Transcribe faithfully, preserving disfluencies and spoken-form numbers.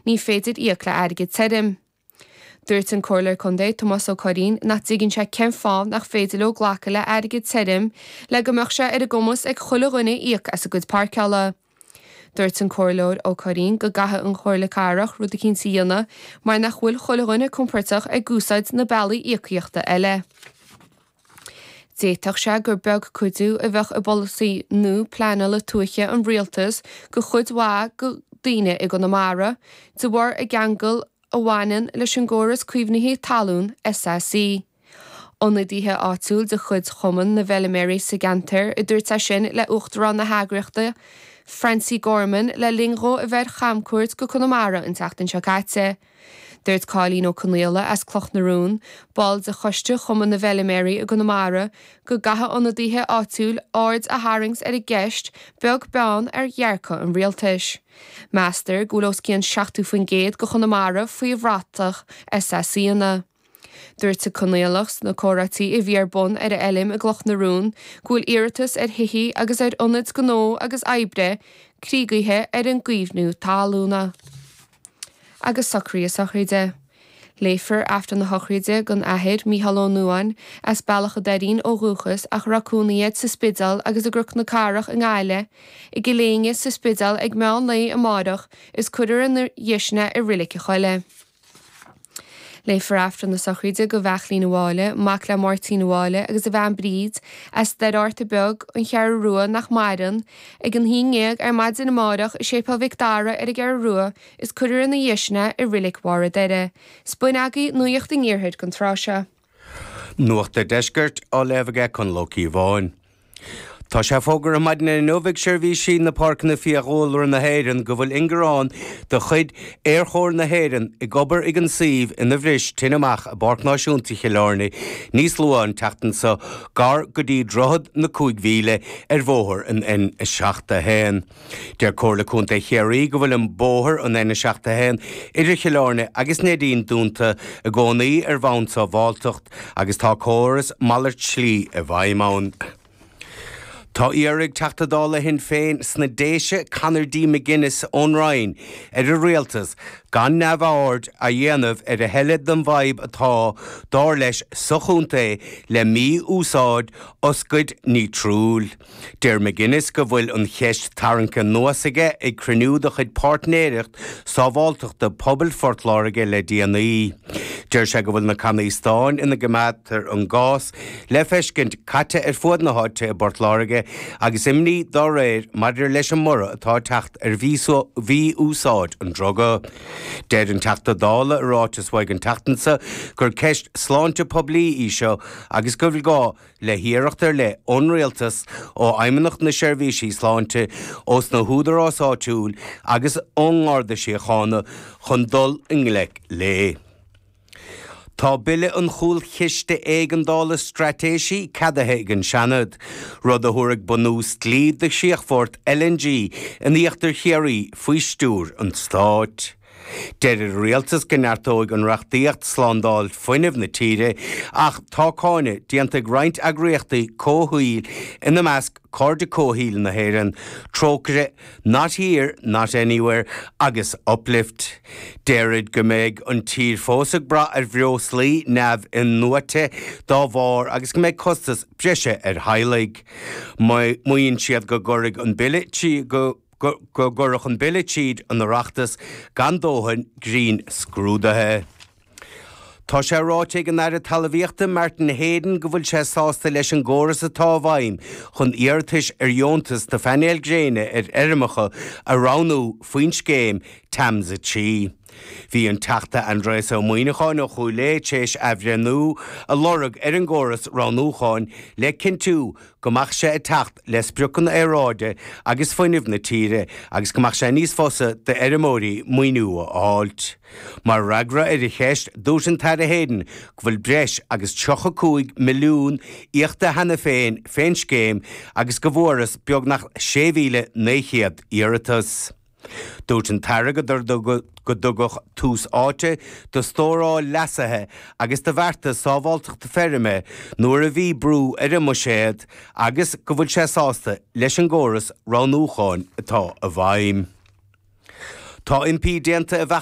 ní féidir íoc le airgid teirim. Dúirt an cóirlear Conde Tomás Ó Cadhain nach dtígann sé ceann fáil nach féidir le ghlacha le airgid teirim le go mbeadh sé ar a gcumas ag chuile rinne íoc as a gcuid parceala. Dúirt an cóirlear Ó Cadhain go gatha an chóirle carach rud a cinn síana mar nach bhfuil chuile rinne compórtach ag gúsáid na bailí íocaíochta eile. Déitach sé gur beag cuidú a bheith a bolsaí nó plána le tuaiche an rialtas go chud mhá go daoine ag an amara, de bhar a gangal a bhhaineann leis an ggóras cuimhnaithe talún S S C. Onna dtíthe áitiúil de chud chumann na Bheiliméirí sa Gantar i dúirt sin le uachtarán na heagraíochta Francie Gorman le lingró a bheith chamcuairt go Conamara an teachtain seo caite. Dúirt Cáilín Ó Connéala as cloch na rún, ball de choiste chumann na Bheiliméirí a Conamara go gatha onna dtíthe áitiúil ard a hairings ar a gceist beag beán ar dhearcha an rialtais. Meastar gúlóscíonn seachtú faoin géad go Conamara faoi bhratach S S C-anna. Dúirt a Connéalachs na córatí i bhíar bun ar a eilim a gloch na rún, gúil iiritas ar hití agus ar ionad gnó agus aibre, crígaithe ar an gcuimhnú talúna. Agus sacrí a sacríide. Léifar after na hochríide gon ahir Mícheál Ó Nuain as bailach a darín ó rúchas ach racúnaíad sa spidal agus a gruch na carach an gáile, i giléine sa spidal ag meán lei a mádach is cuidir an dhéisne i rilik a choile. Léifar after na sacríide go bheachlín bháile, mac le Martín bháile agus a bhean bríd as dead áirta beag an chear rua nach maidan ag an híngéag ar maid in mádach i sépal Victára ar a gear rua is cuidir an na dhéisne i rilik mhara deire. Spoin agaí nuocht in íorthaid gon tráseo. Nuacht a deisgurt á leibhige chun Loki bháin. Tá sé fógur a maidna nómhaigh seirbhí sin na parc na fiaghólar na héireann go bhfuil ingarán do chuid airchóir na héireann i gobbar ag an suíomh ina bhris tin amach a barc náisiúnta cheilárna níos luáin teachtain sa gar go dtí drochad na cúig mhíle ar bhóthar an in i seachta hain. Deir cóirla cúnta chéirí go bhfuil an bóthar an in i seachta hain idir cheilárna agus nédíon dúnta a gcónaí ar bhaintá bháilteacht agus tá córas mallart slí a bhaimán. Tá iarraigh teachtadála hin féin sna déise Conardí McGuinness ón Ryan ar a rialtas gan neamhord a dhéanamh ar a heilid den bhaib atá dár leis sochúnta le mí úsáid oscaid ní trúil. Deir McGuinness go bhfuil an cheist taranca nuasaige ag cruinniú do chuid partnéireacht sábháilteach de pobl fortláirige le D N I. Deir sé go bhfuil na Canaístáin ina gamatar an gás le feiscint caite ar fuad na háite a Bortláirige agus imní dá réir maidir leis an mura atá teacht ar bhí úsáid an droga. Deir an teachta dála rátas bhaig an teachtansa gur ceist sláinte poblí í seo agus go bhfuil gá le hiarachtar le onréaltas ó aimimenacht na seirbhísí sláinte os na húdarrás áitiúil agus óngáda sé chána chun dul inglaic le. Tá bille an chúl chiiste éigeandála stratéisi cadathe ag an seanad, rud a thuirg bunús glíd de siachfort L N G in íochttar chéirí faoi stúr an stáit. Deir rialtas gneartóig an reachtaíocht slandáil foiinemh na tíre ach tá cáine díanta graint agréachtaí cóthaíl ina measc cóirde cóthaíl na héireann trócaire not here, not anywhere agus uplift. Deirid go méid an tír fósach bra ar bhreo slí neamh in nuate dá bhár agus go méid costas breise ar hailig. Muoinn siad go gcuirigh an billetí go go gurach an billettíd an reachtas gan dóthain grín scrúdathe. Tá sé ráiteigh an air talmhaíochta Martin Hayden go bhfuil sé sásta leis an ggóras atá bhaim chun iartais ar dheontas de Faniel Gréine ar airmeacha a ránú faoin scéim Tamsa Tí. Bhí an teachta Andrés Ó Muoineáin ó chuúlé tééis abhrenú a lorug ar an ggóras ránúcháin le cinú gomach sé a techt les brucan éráide agus foiinemh na tíre agus gomach sé níos fosa de airmóí muoinú a áilt. Mar ragra ar a cheist dús an tar a héan go bhfuil breis agus tucha cúig milliún íochta hena féin féin scéim agus go bhóras beag nach sé mhíle néchéad iarratas. Dúirt an targa go dugach tús áte do stórá lasathe agus de bharta sábháilteachta ferime nuair a bhí brú ar a muséad agus go bhfuil sé sásta leis an ggóras ránúcháin atá a bhaim. Tá impí déanta a